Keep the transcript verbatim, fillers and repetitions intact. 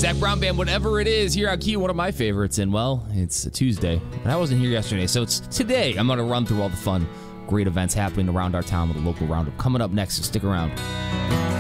Zach Brown Band, whatever it is, here on Q, one of my favorites. And, well, it's a Tuesday. And I wasn't here yesterday, so it's today. I'm going to run through all the fun, great events happening around our town with a local roundup. Coming up next, so stick around.